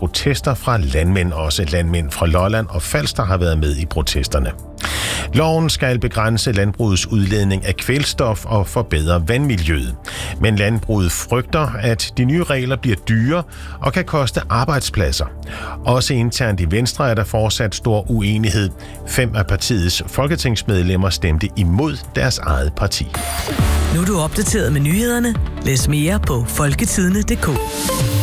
protester fra landmænd. Også landmænd fra Lolland og Falster har været med i protesterne. Loven skal begrænse landbrugets udledning af kvælstof og forbedre vandmiljøet. Men landbruget frygter, at de nye regler bliver dyre og kan koste arbejdspladser. Også internt i Venstre er der fortsat stor uenighed. 5 af partiets folketingsmedlemmer stemte imod deres eget parti. Nu er du opdateret med nyhederne. Læs mere på folketidene.dk.